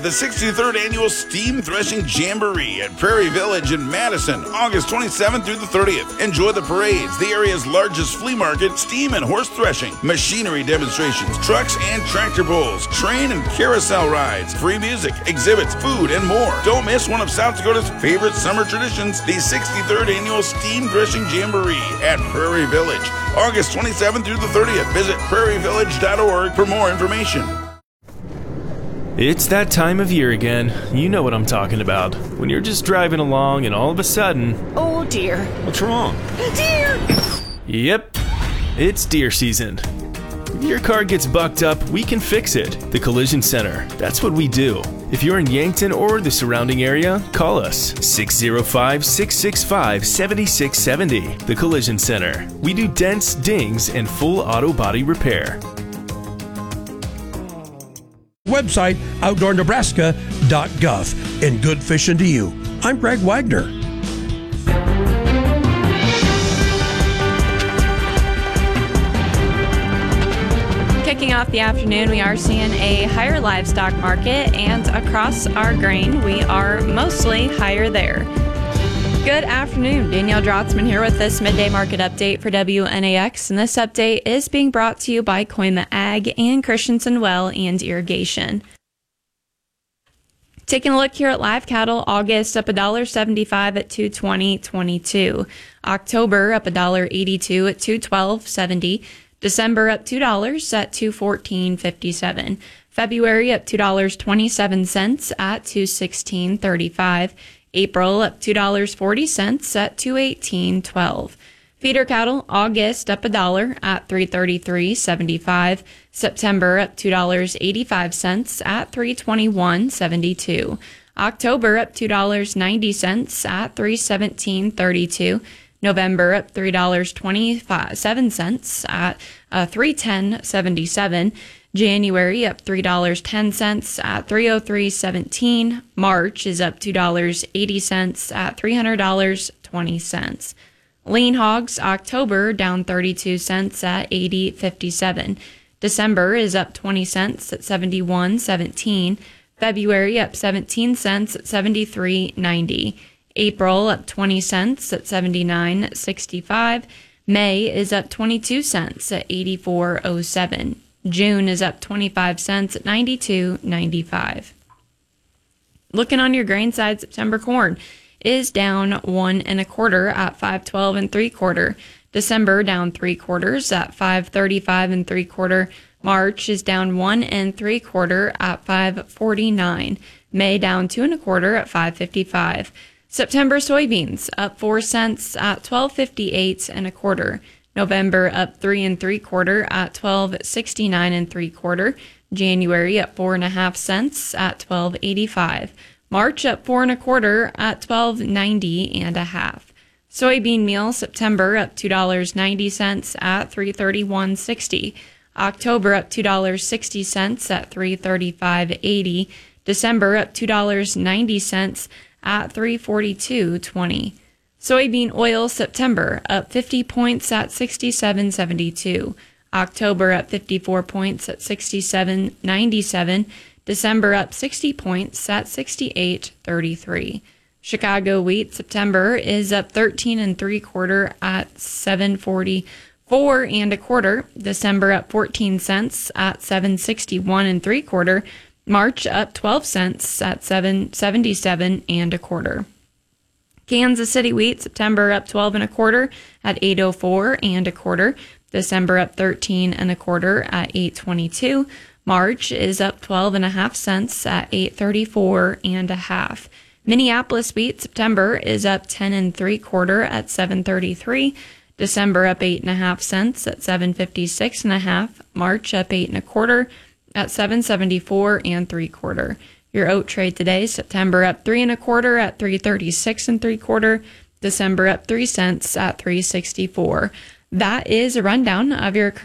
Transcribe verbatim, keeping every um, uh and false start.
The sixty-third Annual Steam Threshing Jamboree at Prairie Village in Madison, August twenty-seventh through the thirtieth. Enjoy the parades, the area's largest flea market, steam and horse threshing, machinery demonstrations, trucks and tractor pulls, train and carousel rides, free music, exhibits, food, and more. Don't miss one of South Dakota's favorite summer traditions, the sixty-third Annual Steam Threshing Jamboree at Prairie Village, August twenty-seventh through the thirtieth. Visit prairie village dot org for more information. It's that time of year again. You know what I'm talking about. When you're just driving along and all of a sudden... Oh dear. What's wrong? Deer! Yep, it's deer season. If your car gets bucked up, we can fix it. The Collision Center. That's what we do. If you're in Yankton or the surrounding area, call us. six oh five, six six five, seven six seven oh. The Collision Center. We do dents, dings, and full auto body repair. Website outdoor nebraska dot gov. And good fishing to you. I'm Greg Wagner. Kicking off the afternoon, we are seeing a higher livestock market, and across our grain, we are mostly higher there. Good afternoon. Danielle Drotzman here with this midday market update for W N A X, and this update is being brought to you by Koima Ag and Christensen Well and Irrigation. Taking a look here at live cattle, August up one dollar seventy-five at two twenty twenty-two. October up one dollar eighty-two at two twelve seventy. December up two dollars at two fourteen fifty-seven. February up two dollars and twenty-seven cents at two sixteen thirty-five. April up two dollars and forty cents at two eighteen twelve. Feeder cattle, August up a dollar at three thirty-three seventy-five. September up two dollars and eighty-five cents at three twenty-one seventy-two. October up two dollars and ninety cents at three seventeen thirty-two. November up three dollars and twenty-seven cents at uh, three ten seventy-seven. January up three dollars and ten cents at three oh three seventeen. March is up two dollars and eighty cents at three hundred dollars and twenty cents. Lean hogs, October down thirty-two cents at eighty fifty-seven. December is up twenty cents at seventy-one seventeen. February up seventeen cents at seventy-three ninety. April up twenty cents at seventy-nine sixty-five. May is up twenty-two cents at eighty-four oh seven. June is up twenty-five cents at ninety-two ninety-five. Looking on your grain side, September corn is down one and a quarter at five twelve and three quarter. December down three quarters at five thirty-five and three quarter. March is down one and three quarter at five forty-nine. May down two and a quarter at five fifty-five. September soybeans up four cents at twelve fifty-eight and a quarter. November up three and three quarter at twelve sixty-nine and three quarter. January up four and a half cents at twelve eighty-five. March up four and a quarter at twelve ninety and a half. Soybean meal, September up two dollars and ninety cents at three thirty-one sixty. October up two dollars and sixty cents at three thirty-five eighty. December up two dollars and ninety cents at three forty-two twenty. Soybean oil, September up fifty points at sixty-seven seventy-two. October up fifty-four points at sixty-seven ninety-seven. December up sixty points at sixty-eight thirty-three. Chicago wheat, September is up thirteen and three quarter at seven forty-four and a quarter. December up fourteen cents at seven sixty-one and three quarter. March up twelve cents at seven seventy-seven and a quarter. Kansas City wheat, September up twelve and a quarter at eight oh four and a quarter. December up thirteen and a quarter at eight twenty-two. March is up twelve and a half cents at eight thirty-four and a half. Minneapolis wheat, September is up ten and three quarter at seven thirty-three. December up eight and a half cents at seven fifty-six and a half. March up eight and a quarter at seven seventy-four and three quarter. Your oat trade today, September up three and a quarter at three thirty-six and three quarter. December up three cents at three sixty-four. That is a rundown of your